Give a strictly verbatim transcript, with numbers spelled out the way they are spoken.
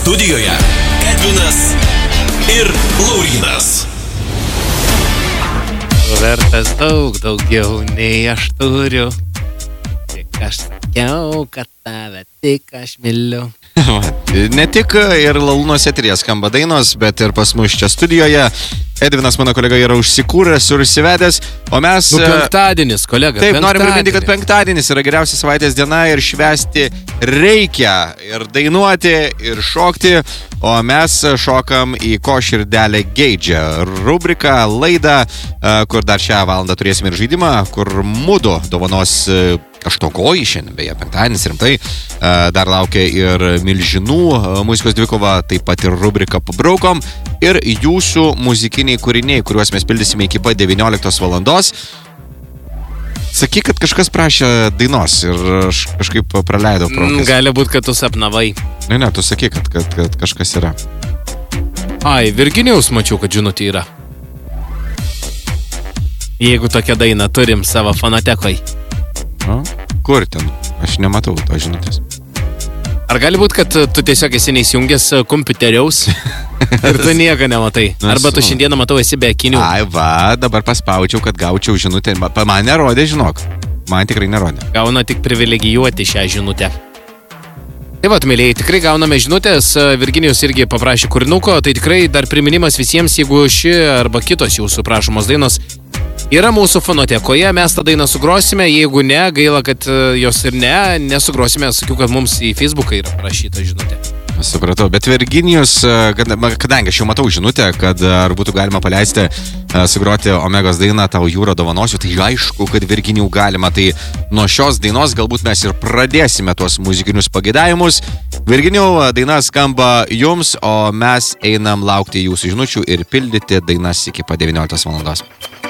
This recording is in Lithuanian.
Studijoje Edvinas ir Laurynas. Vertas daug daugiau nei aš turiu. Tik aš sakiau, kad tave tik aš myliu. Ne tik ir Lalūnos eteryje skamba dainos, bet ir pas mus čia studijoje. Edvinas, mano kolega, yra užsikūręs ir užsivedęs, o mes... Nu, penktadienis, kolega. Taip, norim priminti, kad penktadienis yra geriausia savaitės diena ir švęsti reikia. Ir dainuoti, ir šokti. O mes šokam į Ko širdelė geidžia rubriką, laidą, kur dar šią valandą turėsime ir žaidimą, kur mudu dovanos... Aštuonkojį šiandien, beje, penktadienis rimtai. Dar laukia ir milžinų muzikos dvikova, taip pat ir rubrika Pabraukom. Ir jūsų muzikiniai kūriniai, kuriuos mes pildysime iki pat devynioliktos valandos. Sakyk, kad kažkas prašė dainos ir aš kažkaip praleidau progos. Gali būti, kad tu sapnavai. Ne, ne, tu sakyk, kad, kad, kad kažkas yra. Ai, Virginijaus mačiau, kad žinutė yra. Jeigu tokią dainą turim savo fonotekoj. O? Kur ten? Aš nematau to žinutės. Ar gali būti, kad tu tiesiog esi neįsijungęs kompiuteriaus ir tu nieko nematai? Arba tu šiandieną matau esi be akinių? Ai va, dabar paspaudžiau, kad gaučiau žinutę. Man nerodė, žinok. Man tikrai nerodė. Gauna tik privilegijuoti šią žinutę. Taip pat, mėlėjai, tikrai gauname žinutės. Virginijus irgi paprašė kūrinuko. Tai tikrai dar priminimas visiems, jeigu ši arba kitos jūsų prašomos dainos yra mūsų fonotekoje, mes tą dainą sugrosime, jeigu ne, gaila, kad jos ir ne, nesugrosime, sakiau, kad mums į Facebooką yra parašyta žinutė. Supratau, bet Virginijus, kadangi aš jau matau žinutę, kad ar būtų galima paleisti, sugroti Omegos dainą Tau jūra dovanosiu, tai aišku, kad Virginijų galima, tai nuo šios dainos galbūt mes ir pradėsime tuos muzikinius pageidavimus. Virginijų daina skamba jums, o mes einam laukti jūsų žinučių ir pildyti dainas iki pat devynioliktos valandos.